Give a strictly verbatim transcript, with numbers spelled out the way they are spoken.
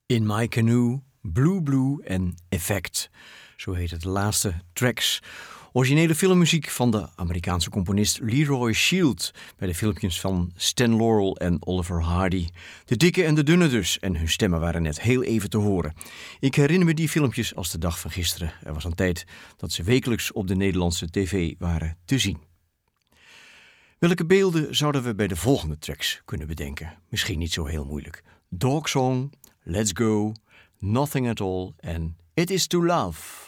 In My Canoe, Blue Blue en Effect. Zo heet het de laatste tracks. Originele filmmuziek van de Amerikaanse componist Leroy Shield bij de filmpjes van Stan Laurel en Oliver Hardy. De dikke en de dunne dus, en hun stemmen waren net heel even te horen. Ik herinner me die filmpjes als de dag van gisteren. Er was een tijd dat ze wekelijks op de Nederlandse tv waren te zien. Welke beelden zouden we bij de volgende tracks kunnen bedenken? Misschien niet zo heel moeilijk. Dog Song, Let's Go, Nothing at All en It Is To Love.